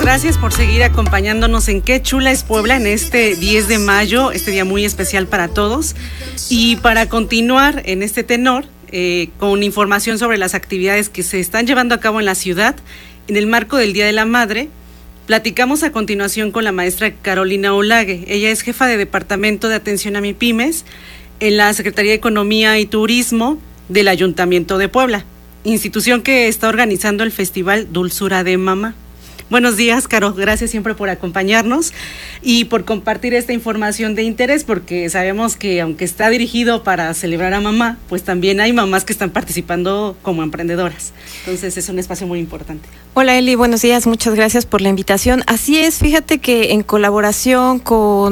gracias por seguir acompañándonos en Qué Chula es Puebla en este 10 de mayo, este día muy especial para todos. Y para continuar en este tenor, con información sobre las actividades que se están llevando a cabo en la ciudad, en el marco del Día de la Madre, platicamos a continuación con la maestra Carolina Olague. Ella es jefa de Departamento de Atención a MIPYMES en la Secretaría de Economía y Turismo del Ayuntamiento de Puebla, institución que está organizando el Festival Dulzura de Mamá. Buenos días, Caro, gracias siempre por acompañarnos y por compartir esta información de interés, porque sabemos que aunque está dirigido para celebrar a mamá, pues también hay mamás que están participando como emprendedoras. Entonces es un espacio muy importante. Hola Eli, buenos días, muchas gracias por la invitación. Así es, fíjate que en colaboración con